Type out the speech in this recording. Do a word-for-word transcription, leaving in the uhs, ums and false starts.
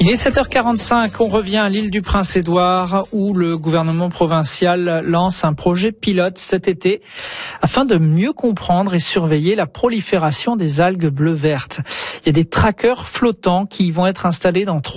Il est sept heures quarante-cinq, on revient à l'île du Prince-Édouard où le gouvernement provincial lance un projet pilote cet été afin de mieux comprendre et surveiller la prolifération des algues bleues-vertes. Il y a des trackers flottants qui vont être installés dans